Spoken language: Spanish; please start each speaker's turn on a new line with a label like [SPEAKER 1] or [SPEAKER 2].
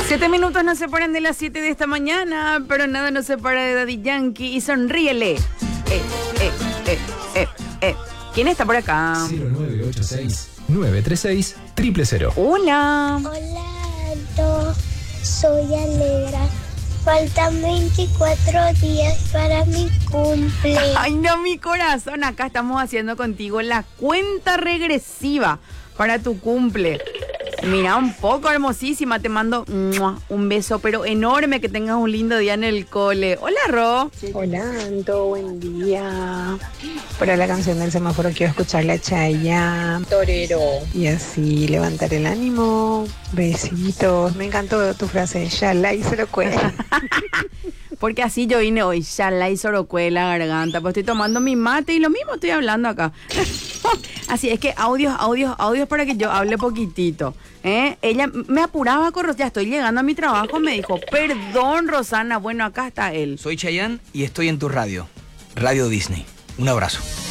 [SPEAKER 1] 7 minutos nos separan de las 7 de esta mañana, pero nada nos separa de Daddy Yankee y sonríele. ¿Quién está por acá?
[SPEAKER 2] 0986-936-000.
[SPEAKER 1] Hola.
[SPEAKER 3] Hola, Aldo. Soy Alegra. Faltan 24 días para mi cumple.
[SPEAKER 1] Ay, no, mi corazón. Acá estamos haciendo contigo la cuenta regresiva para tu cumple. Mira, un poco hermosísima. Te mando un beso, pero enorme. Que tengas un lindo día en el cole. Hola, Ro.
[SPEAKER 4] Hola, Anto, buen día. Para la canción del semáforo quiero escuchar la Chayanne, Torero. Y así levantar el ánimo. Besitos. Me encantó tu frase, Yala y se lo cuesta.
[SPEAKER 1] Porque así yo vine hoy, ya la hizo sorocue la garganta, pues estoy tomando mi mate y lo mismo estoy hablando acá. Así es que audios para que yo hable poquitito. Ella me apuraba ya estoy llegando a mi trabajo, me dijo, perdón Rosana, bueno, acá está él.
[SPEAKER 5] Soy Chayanne y estoy en tu radio, Radio Disney. Un abrazo.